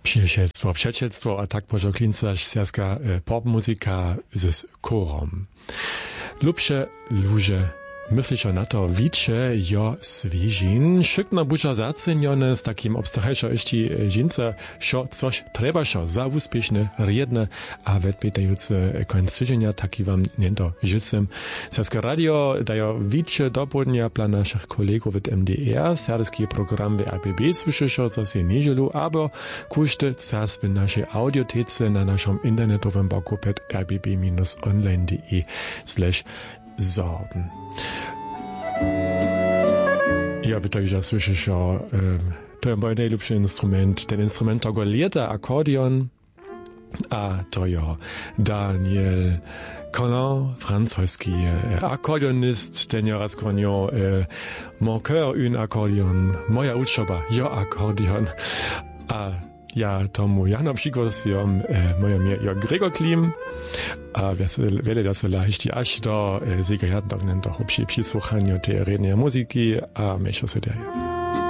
Przyjacielstwo, a tak może klincać serska popmuzyka z chórom. Lubsze ludzie myślicie na to wicze jo swieżin, szykno buża zacenione z takim obstachajszo eści dżince, szo coś trzeba szo za uspieszne, riedne, a wedpytajuce końc tydzienia taki wam niento życzę. Serska radio dają wicze do południa dla naszych kolegów w MDR, serski program w RBB słyszycie, co się niedzielu, albo kuszty czas w naszej audiotece na naszym internetowym boku pod rbb-online.de/sorgen. Ja by także słyszysz o to jest mój najlepszy instrument. Ten instrument to lieta akkordeon, a to jest Daniel Collin, francoski akkordeonist, ten ja rozkłonił mon cœur un akkordeon, moja uczoba, jo akkordeon. A ja tomu ja na przykład moja mnie ja Gregor Klim, a wiele da se leicht aż do Siegerjadnog nentoch obsie słuchaniu tej rednej muzyki, a myślę sobie